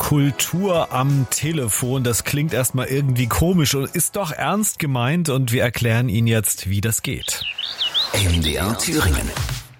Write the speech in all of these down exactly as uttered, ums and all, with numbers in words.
Kultur am Telefon, das klingt erstmal irgendwie komisch und ist doch ernst gemeint und wir erklären Ihnen jetzt, wie das geht. M D R Thüringen.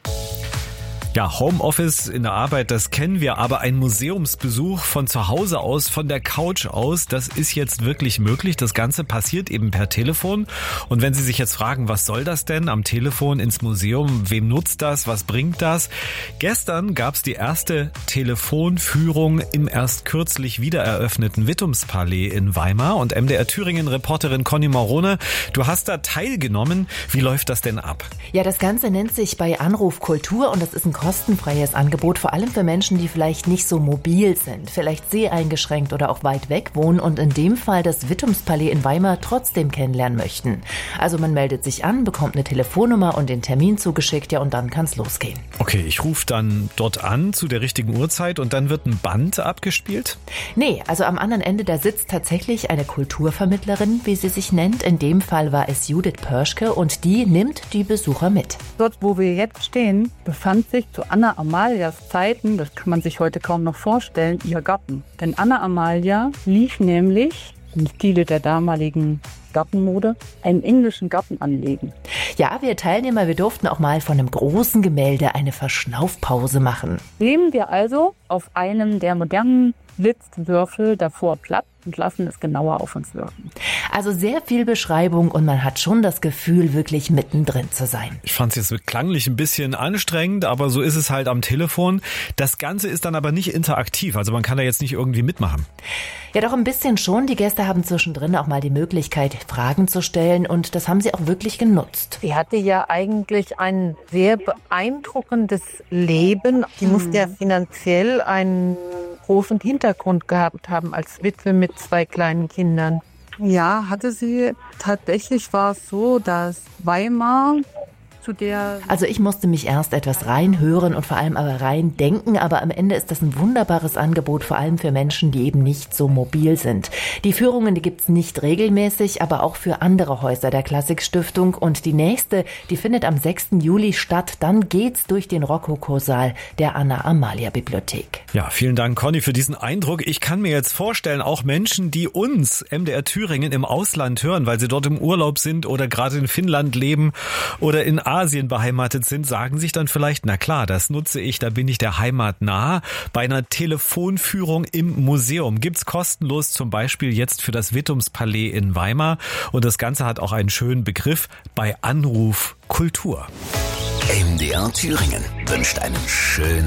Ja, Homeoffice in der Arbeit, das kennen wir, aber ein Museumsbesuch von zu Hause aus, von der Couch aus, das ist jetzt wirklich möglich. Das Ganze passiert eben per Telefon. Und wenn Sie sich jetzt fragen, was soll das denn am Telefon ins Museum? Wem nutzt das? Was bringt das? Gestern gab es die erste Telefonführung im erst kürzlich wiedereröffneten Wittumspalais in Weimar. Und M D R Thüringen-Reporterin Conny Marone, du hast da teilgenommen. Wie läuft das denn ab? Ja, das Ganze nennt sich bei Anruf Kultur und das ist ein kostenfreies Angebot, vor allem für Menschen, die vielleicht nicht so mobil sind, vielleicht seheingeschränkt oder auch weit weg wohnen und in dem Fall das Wittumspalais in Weimar trotzdem kennenlernen möchten. Also man meldet sich an, bekommt eine Telefonnummer und den Termin zugeschickt, ja, und dann kann's losgehen. Okay, ich rufe dann dort an zu der richtigen Uhrzeit und dann wird ein Band abgespielt? Nee, also am anderen Ende, da sitzt tatsächlich eine Kulturvermittlerin, wie sie sich nennt. In dem Fall war es Judith Pörschke und die nimmt die Besucher mit. Dort, wo wir jetzt stehen, befand sich zu Anna Amalias Zeiten, das kann man sich heute kaum noch vorstellen, ihr Garten. Denn Anna Amalia lief nämlich im Stile der damaligen Gartenmode einen englischen Garten anlegen. Ja, wir Teilnehmer, wir durften auch mal von einem großen Gemälde eine Verschnaufpause machen. Nehmen wir also auf einem der modernen Blitzwürfel davor Platz und lassen es genauer auf uns wirken. Also sehr viel Beschreibung und man hat schon das Gefühl, wirklich mittendrin zu sein. Ich fand es jetzt klanglich ein bisschen anstrengend, aber so ist es halt am Telefon. Das Ganze ist dann aber nicht interaktiv, also man kann da jetzt nicht irgendwie mitmachen. Ja, doch ein bisschen schon. Die Gäste haben zwischendrin auch mal die Möglichkeit, Fragen zu stellen und das haben sie auch wirklich genutzt. Sie hatte ja eigentlich ein sehr beeindruckendes Leben. Sie hm. musste ja finanziell einen großen Hintergrund gehabt haben als Witwe mit zwei kleinen Kindern. Ja, hatte sie. Tatsächlich war es so, dass Weimar zu der... Also ich musste mich erst etwas reinhören und vor allem aber reindenken, aber am Ende ist das ein wunderbares Angebot, vor allem für Menschen, die eben nicht so mobil sind. Die Führungen, die gibt's nicht regelmäßig, aber auch für andere Häuser der Klassikstiftung und die nächste, die findet am sechsten Juli statt. Dann geht's durch den Rokokosaal der Anna-Amalia-Bibliothek. Ja, vielen Dank, Conny, für diesen Eindruck. Ich kann mir jetzt vorstellen, auch Menschen, die uns, M D R Thüringen, im Ausland hören, weil sie dort im Urlaub sind oder gerade in Finnland leben oder in Asien beheimatet sind, sagen sich dann vielleicht, na klar, das nutze ich, da bin ich der Heimat nah. Bei einer Telefonführung im Museum gibt's kostenlos zum Beispiel jetzt für das Wittumspalais in Weimar und das Ganze hat auch einen schönen Begriff bei Anruf Kultur. M D R Thüringen wünscht einen schönen